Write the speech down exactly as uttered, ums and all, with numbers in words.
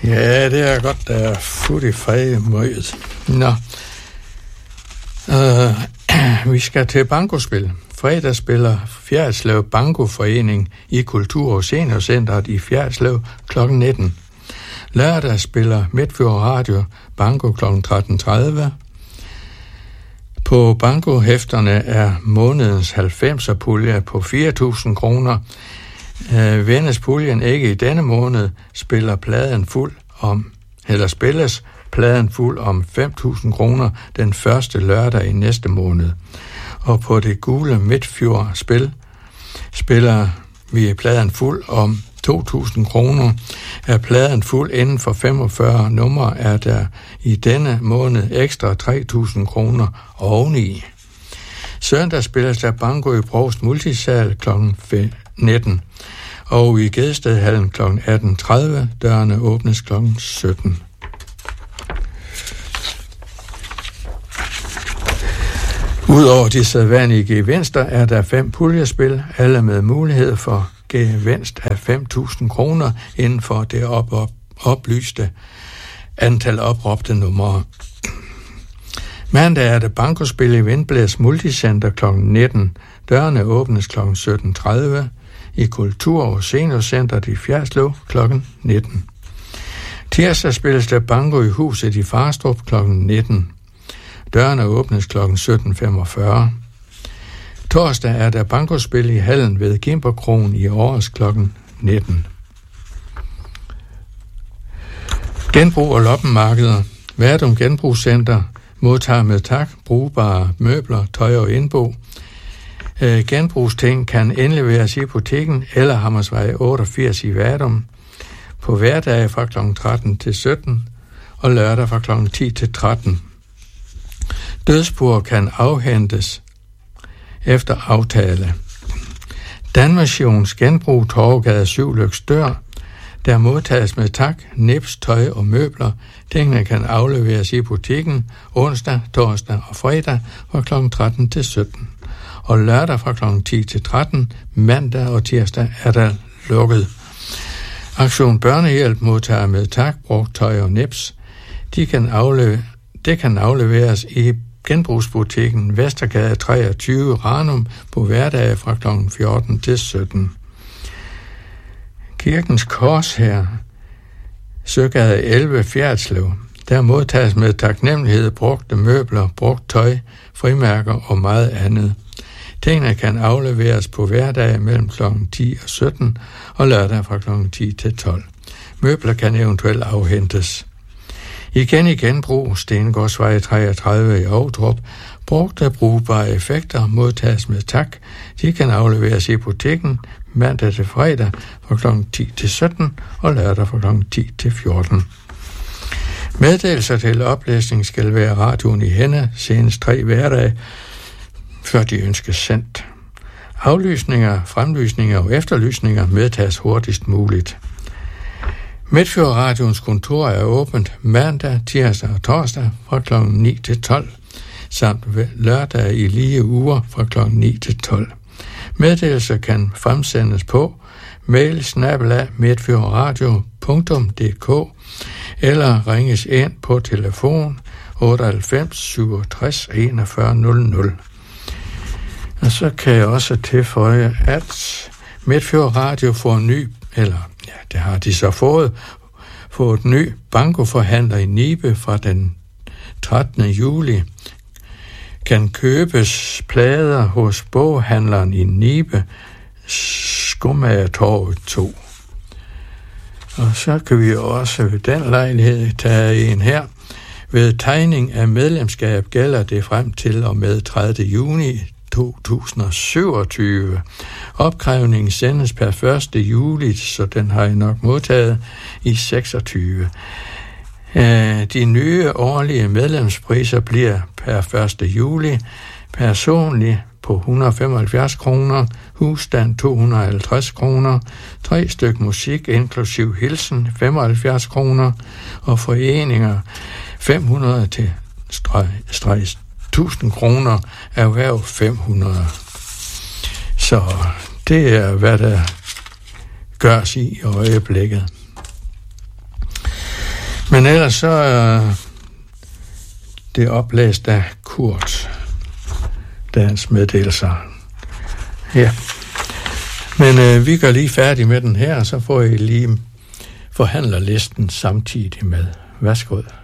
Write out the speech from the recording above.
Ja, det er godt, der er fuldt i fred mødet. Nå, uh, vi skal til bankospil. Fredag spiller Fjerritslev Bankoforening i Kultur- og Seniorcentret i Fjerritslev klokken nitten. Lørdag spiller Midtfjord Radio Banko klokken tretten tredive. På bankohæfterne er månedens halvfemser-pulje på fire tusind kroner. Øh, vendes puljen ikke i denne måned, spiller pladen fuld om, eller spilles pladen fuld om fem tusind kroner den første lørdag i næste måned. Og på det gule Midtfjord spil spiller vi pladen fuld om to tusind kroner. Er pladen fuld inden for femogfyrre numre, er der i denne måned ekstra tre tusind kroner oveni. Søndag spilles der banko i Brovst Multisal klokken nitten, og i Gedstedhallen klokken atten tredive. Dørene åbnes klokken sytten. Udover de sædvanlige gevinster er der fem puljespil, alle med mulighed for gevinst af fem tusind kroner inden for det op- op- oplyste antal opråbte numre. Mandag er det bankospil i Vindblæs Multicenter klokken nitten. Dørene åbnes klokken sytten tredive. I Kultur- og Seniorcentret i Fjerritslev klokken nitten. Tirsdag spilles der banko i huset i Farstrup klokken nitten. Dørene åbnes klokken sytten femogfyrre. Torsdag er der bankospil i hallen ved Gimperkrogen i Aarhus klokken nitten. Genbrug og loppenmarkeder. Verdum Genbrugscenter modtager med tak brugbare møbler, tøj og indbo. Øh, genbrugsting kan indleveres i butikken eller Hammersvej otteogfirs i Verdum på hverdage fra klokken tretten til sytten og lørdag fra klokken ti til tretten. Dødsboer kan afhentes efter aftale. Danmarks Genbrug Torvegade syv Løgstør. Der modtages med tak, nips, tøj og møbler. Tingene kan afleveres i butikken onsdag, torsdag og fredag fra klokken tretten til sytten. Og lørdag fra klokken ti til tretten, mandag og tirsdag er der lukket. Aktion Børnehjælp modtager med tak, brugt tøj og nips. De kan aflevere, det kan afleveres i genbrugsbutikken Vestergade treogtyve Ranum på hverdage fra klokken fjorten til sytten. Kirkens Kors her, Søgade elleve Fjerritslev. Der modtages med taknemmelighed brugte møbler, brugt tøj, frimærker og meget andet. Tingene kan afleveres på hverdage mellem klokken ti og sytten og lørdag fra klokken ti til tolv. Møbler kan eventuelt afhentes. Igen i genbrug, Stengårdsvej treogtredive i Ovdrup. Brugte brugbare effekter modtages med tak. De kan afleveres i butikken mandag til fredag fra klokken ti til sytten og lørdag fra klokken ti til fjorten. Meddelelser til oplæsning skal være radioen i hænde senest tre hverdage, før de ønskes sendt. Aflysninger, fremlysninger og efterlysninger medtages hurtigst muligt. Midtfjord Radions kontor er åbent mandag, tirsdag og torsdag fra klokken ni til tolv, samt lørdag i lige uger fra klokken ni til tolv. Meddelelser kan fremsendes på mail snabel-a midtfjordradio punktum d k eller ringes ind på telefon otteoghalvfems syvogtres enogfyrre nul nul. Og så kan jeg også tilføje, at Midtfjord Radio får en ny, eller ja, det har de så fået, fået en ny bankoforhandler i Nibe fra den trettende juli. Kan købes plader hos boghandleren i Nibe, Skomagertorvet to. Og så kan vi også ved den lejlighed tage en her. Ved tegning af medlemskab gælder det frem til og med tredivte juni to tusind syvogtyve. Opkrævningen sendes per første juli, så den har I nok modtaget i seksogtyve. De nye årlige medlemspriser bliver per første juli personligt på et hundrede og femoghalvfjerds kroner, husstand to hundrede og halvtreds kroner, tre stykker musik inklusiv hilsen femoghalvfjerds kroner og foreninger fem hundrede til streg tusind kroner, erhverv fem hundrede. Så det er, hvad der gørs i øjeblikket. Men ellers så er det oplæst af Kurt, dagens meddelelser. Ja. Men øh, vi gør lige færdig med den her, og så får I lige forhandlerlisten samtidig med. Værsgo.